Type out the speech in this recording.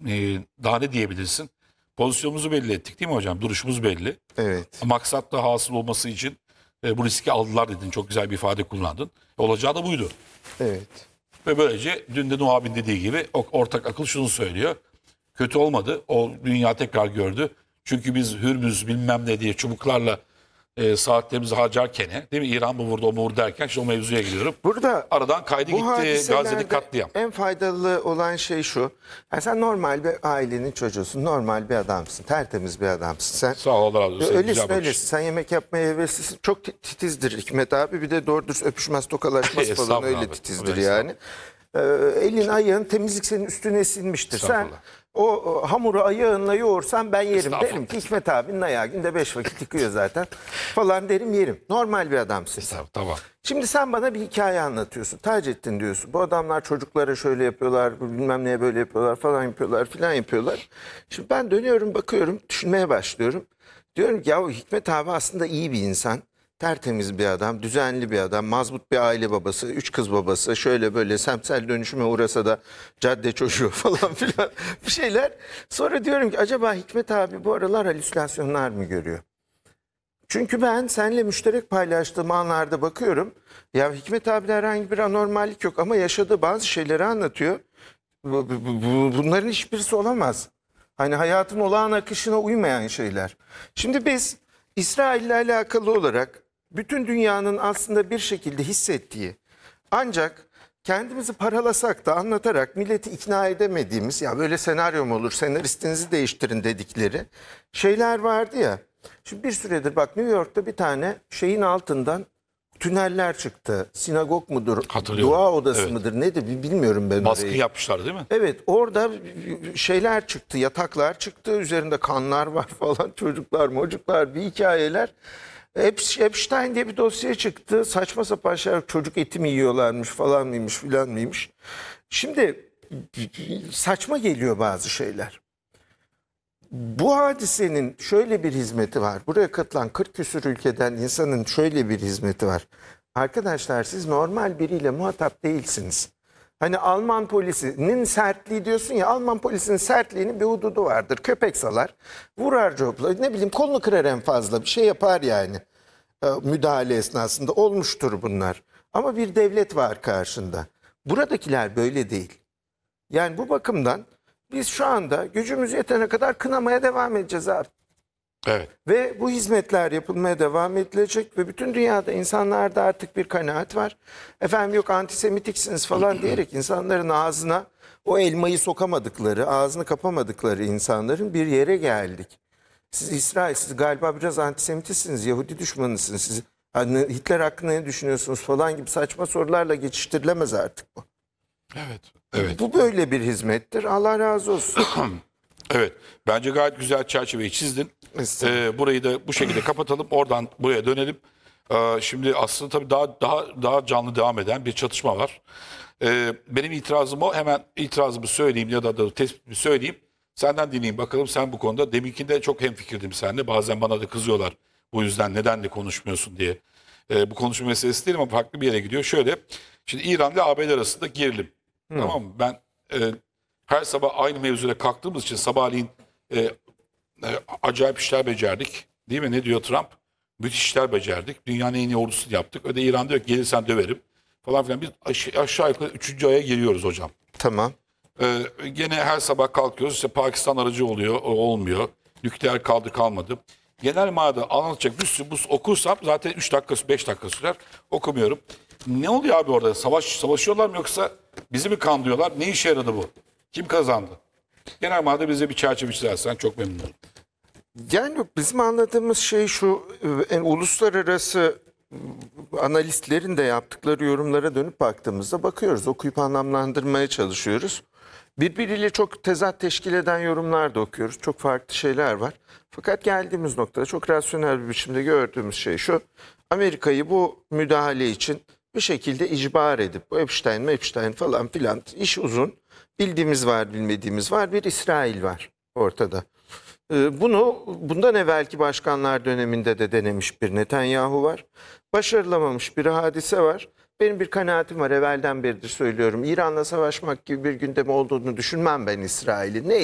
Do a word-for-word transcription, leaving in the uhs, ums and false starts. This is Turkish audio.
e, daha ne diyebilirsin? Pozisyonumuzu belli ettik değil mi hocam? Duruşumuz belli. Evet. Maksat da hasıl olması için e, bu riski aldılar dedin. Çok güzel bir ifade kullandın. Olacağı da buydu. Evet. Ve böylece dün de Nuh abinin dediği gibi o- ortak akıl şunu söylüyor. Kötü olmadı. O dünya tekrar gördü. Çünkü biz Hürmüz bilmem ne diye çubuklarla e, saatlerimizi harcarken, değil mi? İran mı vurdu o mu vurdu derken işte o mevzuya giriyorum. Burada Aradan kaydı bu gitti hadiselerde Gazze'deki katliam. en faydalı olan şey şu. Yani sen normal bir ailenin çocuğusun. Normal bir adamsın. Tertemiz bir adamsın. Sen Sağ ol, Allah razı olsun. Güzel öylesin bakış. öylesin. Sen yemek yapmaya heveslisin. Çok ti- titizdir Hikmet abi. Bir de doğru dürüst öpüşmez tokalaşmaz falan Estağfurullah öyle abi. titizdir Öyle yani. Ee, elin ayağın temizlik senin üstüne sinmiştir. Sen Estağfurullah. o, o hamuru ayağınla yoğursan ben yerim. Estağfurullah. Derim ki Hikmet abinin ayağı günde beş vakit yıkıyor zaten falan derim yerim. Normal bir adamsın. Estağfurullah, tamam. Şimdi sen bana bir hikaye anlatıyorsun. Taceddin diyorsun. Bu adamlar çocuklara şöyle yapıyorlar, bilmem neye böyle yapıyorlar falan yapıyorlar filan yapıyorlar. Şimdi ben dönüyorum bakıyorum, düşünmeye başlıyorum. Diyorum ki ya Hikmet abi aslında iyi bir insan. Tertemiz bir adam, düzenli bir adam, mazbut bir aile babası, üç kız babası, şöyle böyle semtsel dönüşüme uğrasa da cadde çocuğu falan filan bir şeyler. Sonra diyorum ki acaba Hikmet abi bu aralar halüsinasyonlar mı görüyor? Çünkü ben seninle müşterek paylaştığım anlarda bakıyorum. Ya Hikmet abide herhangi bir anormallik yok ama yaşadığı bazı şeyleri anlatıyor. Bu- bu- bu- Bunların hiçbirisi olamaz. Hani hayatın olağan akışına uymayan şeyler. Şimdi biz İsrail'le alakalı olarak bütün dünyanın aslında bir şekilde hissettiği ancak kendimizi paralasak da anlatarak milleti ikna edemediğimiz ya böyle senaryo mu olur senaristinizi değiştirin dedikleri şeyler vardı ya. Şimdi bir süredir bak New York'ta bir tane şeyin altından tüneller çıktı. Sinagog mudur? Hatırlıyorum. Dua odası Evet. mıdır? Nedir? Bil- Bilmiyorum ben Baskı orayı. yapmışlar değil mi? Evet orada şeyler çıktı, yataklar çıktı, üzerinde kanlar var falan, çocuklar, mocuklar, bir hikayeler. Ep- Epstein diye bir dosya çıktı, saçma sapan şeyler, çocuk eti mi yiyorlarmış falan mıymış filan mıymış. Şimdi saçma geliyor bazı şeyler. Bu hadisenin şöyle bir hizmeti var. Buraya katılan kırk küsur ülkeden insanın şöyle bir hizmeti var. Arkadaşlar siz normal biriyle muhatap değilsiniz. Hani Alman polisinin sertliği diyorsun ya, Alman polisinin sertliğinin bir hududu vardır. Köpek salar, vurar copla, ne bileyim kolunu kırar en fazla bir şey yapar yani. Ee, Müdahale esnasında olmuştur bunlar. Ama bir devlet var karşında. Buradakiler böyle değil. Yani bu bakımdan biz şu anda gücümüz yetene kadar kınamaya devam edeceğiz abi. Evet. Ve bu hizmetler yapılmaya devam edilecek ve bütün dünyada insanlarda artık bir kanaat var. Efendim yok antisemitiksiniz falan diyerek insanların ağzına o elmayı sokamadıkları, ağzını kapamadıkları insanların bir yere geldik. Siz İsrail, siz galiba biraz antisemitisiniz, Yahudi düşmanısınız. Siz hani Hitler hakkında ne düşünüyorsunuz falan gibi saçma sorularla geçiştirilemez artık bu. Evet. Evet. Bu böyle bir hizmettir. Allah razı olsun. Evet. Bence gayet güzel çerçeveyi çizdin. Estağfurullah. Ee, burayı da bu şekilde kapatalım. Oradan buraya dönelim. Ee, şimdi aslında tabii daha daha daha canlı devam eden bir çatışma var. Ee, benim itirazım o. Hemen itirazımı söyleyeyim ya da, da tespitimi söyleyeyim. Senden dinleyeyim bakalım sen bu konuda. Deminkinde çok hemfikirdim seninle. Bazen bana da kızıyorlar. Bu yüzden neden de konuşmuyorsun diye. Ee, bu konuşma meselesi değil ama farklı bir yere gidiyor. Şöyle. Şimdi İran ile A B D arasında gerilim. Tamam mı? Ben e, her sabah aynı mevzuya kalktığımız için sabahleyin e, e, acayip işler becerdik. Değil mi? Ne diyor Trump? Müthiş işler becerdik. Dünyanın en iyi ordusunu yaptık. Öde İran diyor ki gelirsen döverim. Falan filan. Biz aş- aşağı yukarı üçüncü aya giriyoruz hocam. Tamam. Ee, gene her sabah kalkıyoruz. İşte Pakistan aracı oluyor. O olmuyor. Nükleer kaldı kalmadı. Genel manada anlatacak bir sürü bu okursam zaten üç dakika beş dakika sürer. Okumuyorum. Ne oluyor abi orada? Savaş savaşıyorlar mı yoksa bizi mi kandırıyorlar? Ne işe yaradı bu? Kim kazandı? Genel manada bize bir çerçeve çizersen çok memnun olurum. Yani bizim anladığımız şey şu, e, uluslararası e, analistlerin de yaptıkları yorumlara dönüp baktığımızda bakıyoruz, okuyup anlamlandırmaya çalışıyoruz. Birbiriyle çok tezat teşkil eden yorumlar da okuyoruz. Çok farklı şeyler var. Fakat geldiğimiz noktada çok rasyonel bir biçimde gördüğümüz şey şu. Amerika'yı bu müdahale için bir şekilde icbar edip bu Epstein, Epstein falan filan iş uzun. Bildiğimiz var, bilmediğimiz var. Bir İsrail var ortada. Ee, Bunu bundan evvelki başkanlar döneminde de denemiş bir Netanyahu var. Başarılamamış bir hadise var. Benim bir kanaatim var, evvelden beridir söylüyorum. İran'la savaşmak gibi bir gündem olduğunu düşünmem ben İsrail'in. Ne